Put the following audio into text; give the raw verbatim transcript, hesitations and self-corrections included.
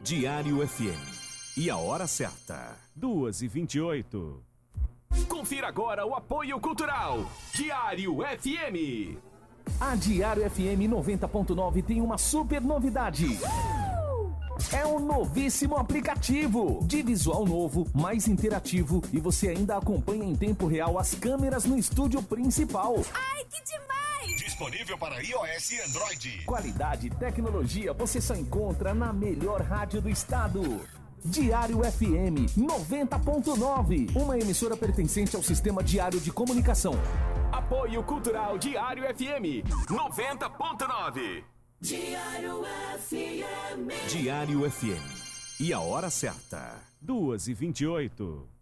Diário F M. E a hora certa. duas e vinte e oito. Confira agora o apoio cultural. Diário F M. A Diário F M noventa ponto nove tem uma super novidade. É um novíssimo aplicativo, de visual novo, mais interativo, e você ainda acompanha em tempo real as câmeras no estúdio principal. Ai, que demais! Disponível para iOS e Android. Qualidade e tecnologia você só encontra na melhor rádio do estado. Diário F M noventa ponto nove, uma emissora pertencente ao Sistema Diário de Comunicação. Apoio cultural Diário F M noventa ponto nove. Diário F M. Diário F M. E a hora certa. duas e vinte e oito.